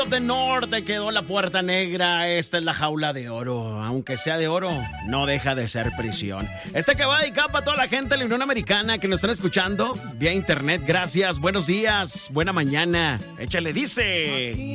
del norte quedó la puerta negra. Esta es la jaula de oro. Aunque sea de oro, no deja de ser prisión. Que va a dedicar para toda la gente de la Unión Americana que nos están escuchando vía internet. Gracias, buenos días, buena mañana. Échale, dice.